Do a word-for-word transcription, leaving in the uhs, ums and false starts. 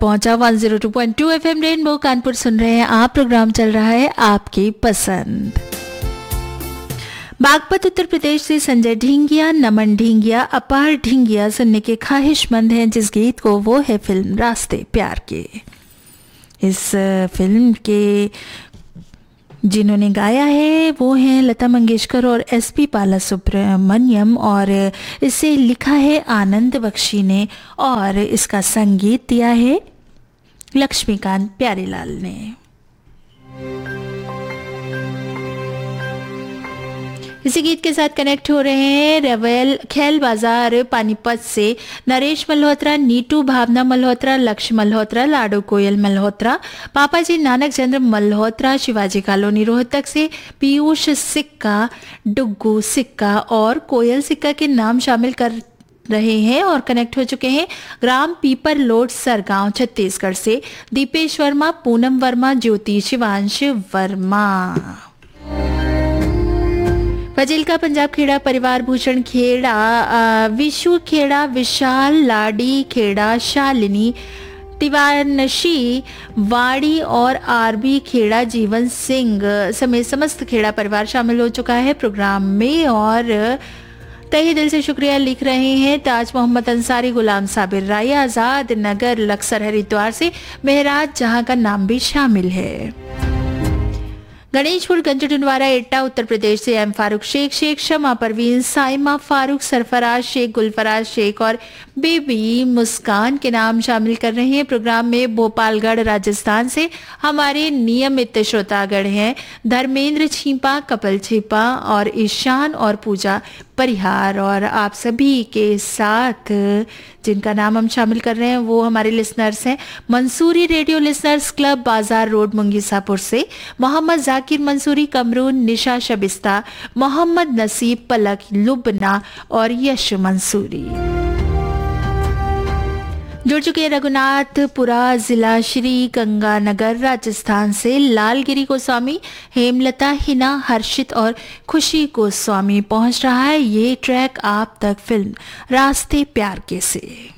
पहुंचा एक सौ दो पॉइंट दो एफएम रेनबो कानपुर सुन रहे हैं आप। प्रोग्राम चल रहा है आपकी पसंद। बागपत उत्तर प्रदेश से संजय ढींगिया, नमन ढींगिया, अपार ढींगिया सुनने के ख्वाहिशमंद हैं जिस गीत को, वो है फिल्म रास्ते प्यार के। इस फिल्म के जिन्होंने गाया है वो हैं लता मंगेशकर और एसपी बालासुब्रमण्यम, और इसे लिखा है आनंद बख्शी ने और इसका संगीत दिया है लक्ष्मीकांत प्यारेलाल ने। इसी गीत के साथ कनेक्ट हो रहे हैं रेवेल खेल बाजार पानीपत से नरेश मल्होत्रा, नीटू भावना मल्होत्रा, लक्ष्य मल्होत्रा, लाडो कोयल मल्होत्रा, पापा जी नानक चंद्र मल्होत्रा, शिवाजी कॉलोनी रोहतक से पीयूष सिक्का, डुग्गू सिक्का और कोयल सिक्का के नाम शामिल कर रहे हैं और कनेक्ट हो चुके हैं ग्राम पीपर लोड सरगांव छत्तीसगढ़ से दीपेश वर्मा, पूनम वर्मा, ज्योति शिवांश वर्मा। फजीलका पंजाब खेड़ा परिवार, भूषण खेड़ा, विशु खेड़ा, विशाल लाडी खेड़ा, शालिनी तिवानशी वाड़ी और आरबी खेड़ा, जीवन सिंह समेत समस्त खेड़ा परिवार शामिल हो चुका है प्रोग्राम में और तहे दिल से शुक्रिया लिख रहे हैं ताज मोहम्मद अंसारी, गुलाम साबिर राय, आजाद नगर लक्सर हरिद्वार से मेहराज जहां का नाम भी शामिल है। गणेशपुर गंजडुनवारा एट्टा उत्तर प्रदेश से एम फारूक शेख, शेख शमा परवीन, साइमा फारूक, सरफराज शेख, गुलफराज शेख और बेबी मुस्कान के नाम शामिल कर रहे हैं प्रोग्राम में। भोपालगढ़ राजस्थान से हमारे नियमित श्रोतागण हैं धर्मेंद्र छिपा, कपिल छिपा और ईशान और पूजा परिहार, और आप सभी के साथ जिनका नाम हम शामिल कर रहे हैं वो हमारे लिसनर्स हैं मंसूरी रेडियो लिसनर्स क्लब, बाजार रोड, मुंगीसापुर से मोहम्मद जाकिर मंसूरी, कमरून, निशा शबिस्ता, मोहम्मद नसीब, पलक, लुबना और यश मंसूरी। जुड़ चुके हैं रघुनाथपुरा जिला श्री गंगानगर राजस्थान से लालगिरी गोस्वामी, हेमलता, हिना, हर्षित और खुशी गोस्वामी पहुंच रहा है ये ट्रैक आप तक फिल्म रास्ते प्यार के से।